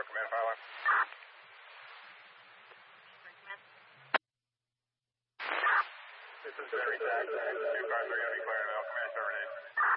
command fire line. This is Henry Tax. 2 cars are going to be clearing now. Command terminate.